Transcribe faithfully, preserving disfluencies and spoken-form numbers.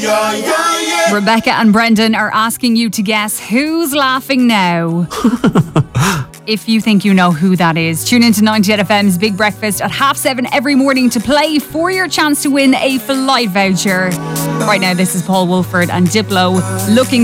Yeah, yeah, yeah. Rebecca and Brendan are asking you to guess who's laughing now. If you think you know who that is, tune into ninety-eight F M's Big Breakfast at half seven every morning to play for your chance to win a flight voucher. Right now, this is Paul Woolford and Diplo looking